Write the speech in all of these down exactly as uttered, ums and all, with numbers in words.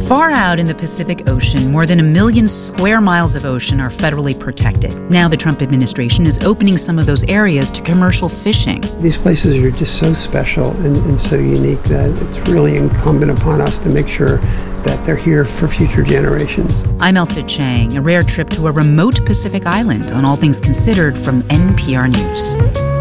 Far out in the Pacific Ocean, more than a million square miles of ocean are federally protected. Now the Trump administration is opening some of those areas to commercial fishing. These places are just so special and, and so unique that it's really incumbent upon us to make sure that they're here for future generations. I'm Elsa Chang, a rare trip to a remote Pacific island on All Things Considered from N P R News.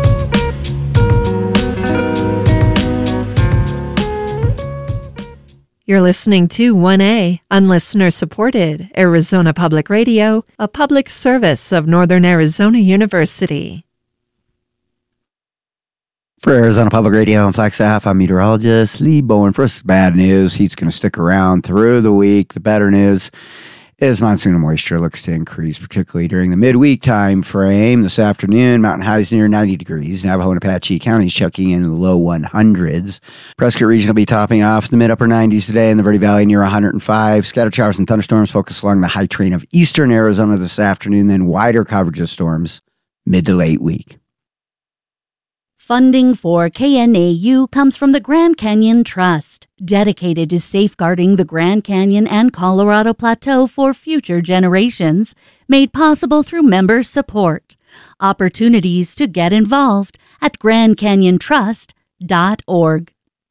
You're listening to one A on listener-supported Arizona Public Radio, a public service of Northern Arizona University. For Arizona Public Radio and Flagstaff, I'm meteorologist Lee Bowen. First, bad news. Heat's going to stick around through the week. The better news is monsoon moisture looks to increase, particularly during the midweek time frame. This afternoon, mountain highs near ninety degrees. Navajo and Apache counties checking in the low one hundreds. Prescott region will be topping off in the mid-upper nineties today, in the Verde Valley near one hundred five. Scattered showers and thunderstorms focus along the high terrain of eastern Arizona this afternoon, then wider coverage of storms mid to late week. Funding for K N A U comes from the Grand Canyon Trust, dedicated to safeguarding the Grand Canyon and Colorado Plateau for future generations, made possible through member support. Opportunities to get involved at grand canyon trust dot org.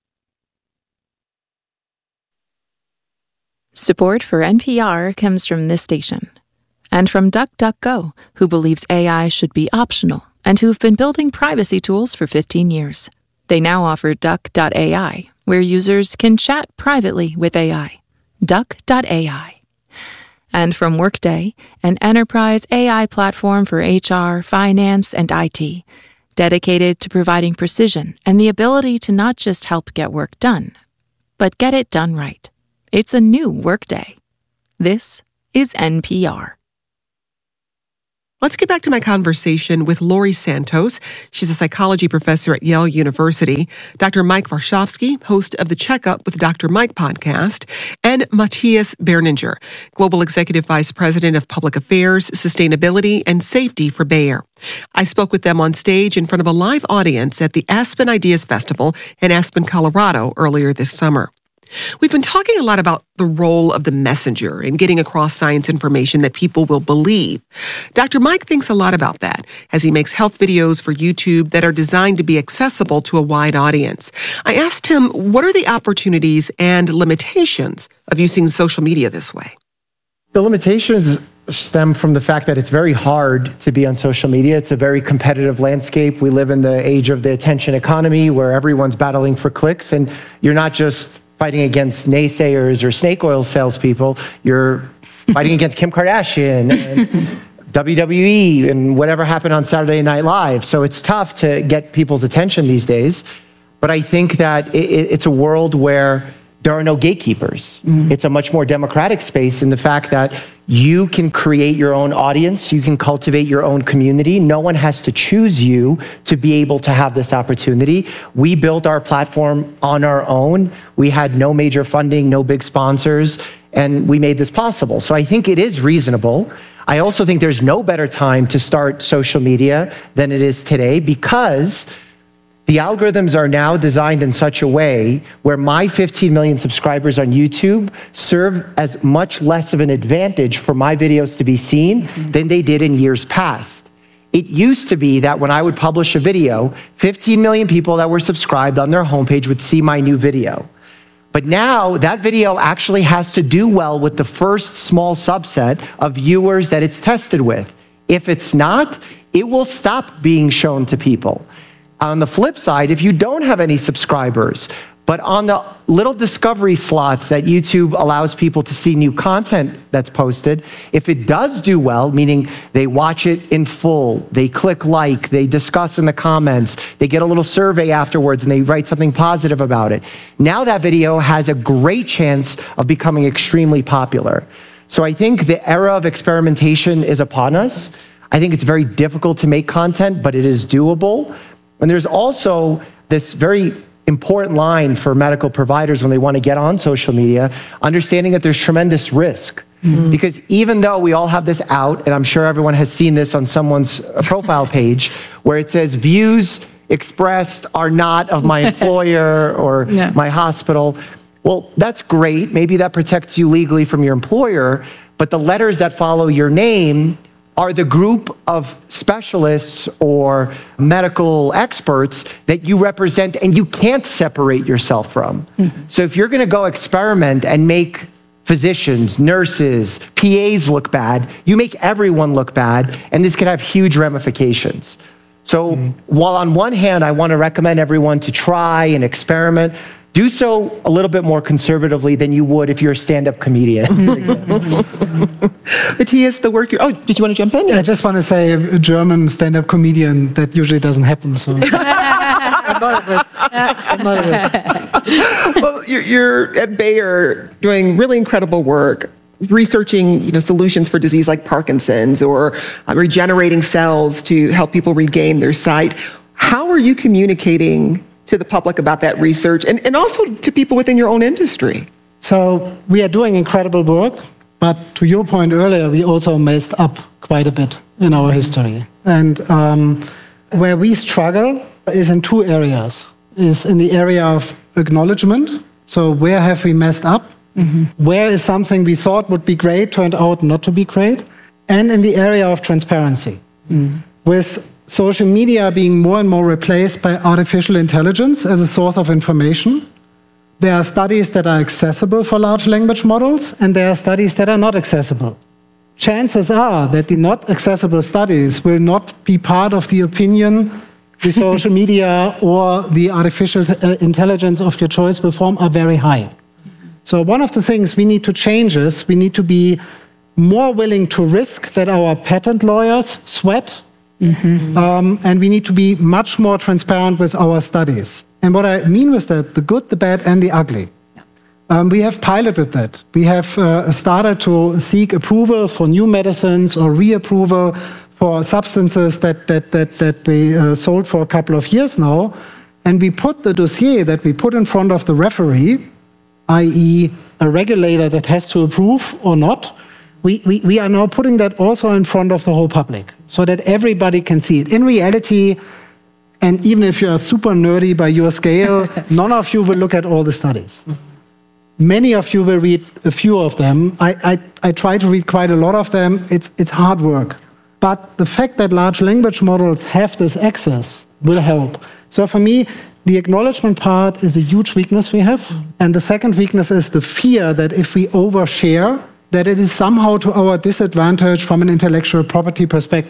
Support for N P R comes from this station and from DuckDuckGo, who believes A I should be optional and who have been building privacy tools for fifteen years. They now offer duck dot A I, where users can chat privately with A I. duck dot A I. And from Workday, an enterprise A I platform for H R, finance, and I T, dedicated to providing precision and the ability to not just help get work done, but get it done right. It's a new Workday. This is N P R. Let's get back to my conversation with Laurie Santos. She's a psychology professor at Yale University. Doctor Mike Varshavsky, host of the Checkup with Doctor Mike podcast, and Matthias Berninger, Global Executive Vice President of Public Affairs, Sustainability, and Safety for Bayer. I spoke with them on stage in front of a live audience at the Aspen Ideas Festival in Aspen, Colorado earlier this summer. We've been talking a lot about the role of the messenger in getting across science information that people will believe. Doctor Mike thinks a lot about that as he makes health videos for YouTube that are designed to be accessible to a wide audience. I asked him, what are the opportunities and limitations of using social media this way? The limitations stem from the fact that it's very hard to be on social media. It's a very competitive landscape. We live in the age of the attention economy where everyone's battling for clicks, and you're not just fighting against naysayers or snake oil salespeople. You're fighting against Kim Kardashian and W W E and whatever happened on Saturday Night Live. So it's tough to get people's attention these days. But I think that it, it's a world where there are no gatekeepers. Mm-hmm. It's a much more democratic space in the fact that you can create your own audience, you can cultivate your own community. No one has to choose you to be able to have this opportunity. We built our platform on our own. We had no major funding, no big sponsors, and we made this possible. So I think it is reasonable. I also think there's no better time to start social media than it is today, because the algorithms are now designed in such a way where my fifteen million subscribers on YouTube serve as much less of an advantage for my videos to be seen mm-hmm. than they did in years past. It used to be that when I would publish a video, fifteen million people that were subscribed on their homepage would see my new video. But now that video actually has to do well with the first small subset of viewers that it's tested with. If it's not, it will stop being shown to people. On the flip side, if you don't have any subscribers, but on the little discovery slots that YouTube allows people to see new content that's posted, if it does do well, meaning they watch it in full, they click like, they discuss in the comments, they get a little survey afterwards and they write something positive about it, now that video has a great chance of becoming extremely popular. So I think the era of experimentation is upon us. I think it's very difficult to make content, but it is doable. And there's also this very important line for medical providers when they want to get on social media, understanding that there's tremendous risk. Mm-hmm. Because even though we all have this out, and I'm sure everyone has seen this on someone's profile page, where it says views expressed are not of my employer or yeah. my hospital, Well, that's great. Maybe that protects you legally from your employer, but the letters that follow your name are the group of specialists or medical experts that you represent and you can't separate yourself from. Mm-hmm. So if you're going to go experiment and make physicians, nurses, P As look bad, you make everyone look bad, and this could have huge ramifications. So mm-hmm. while on one hand, I want to recommend everyone to try and experiment, do so a little bit more conservatively than you would if you're a stand-up comedian. Matthias, the work you're... Oh, did you want to jump in? Yeah, I just want to say a German stand-up comedian, that usually doesn't happen. So. I'm not at risk. I'm not at risk. Well, you're, you're at Bayer doing really incredible work, researching you know, solutions for disease like Parkinson's or uh, regenerating cells to help people regain their sight. How are you communicating to the public about that research and, and also to people within your own industry? So we are doing incredible work, but to your point earlier, we also messed up quite a bit in our history. And um, where we struggle is in two areas. Is in the area of acknowledgement. So where have we messed up? Mm-hmm. Where is something we thought would be great turned out not to be great? And in the area of transparency. Mm. With social media being more and more replaced by artificial intelligence as a source of information, there are studies that are accessible for large language models, and there are studies that are not accessible. Chances are that the not accessible studies will not be part of the opinion the social media or the artificial intelligence of your choice will form are very high. So one of the things we need to change is we need to be more willing to risk that our patent lawyers sweat. Mm-hmm. Um, and we need to be much more transparent with our studies. And what I mean with that, the good, the bad, and the ugly. Um, we have piloted that. We have uh, started to seek approval for new medicines or reapproval for substances that, that, that, that we uh, sold for a couple of years now. And we put the dossier that we put in front of the referee, that is a regulator that has to approve or not, We, we, we are now putting that also in front of the whole public so that everybody can see it. In reality, and even if you are super nerdy by your scale, none of you will look at all the studies. Many of you will read a few of them. I, I, I try to read quite a lot of them. It's, it's hard work. But the fact that large language models have this access will help. So for me, the acknowledgement part is a huge weakness we have. And the second weakness is the fear that if we overshare, that it is somehow to our disadvantage from an intellectual property perspective.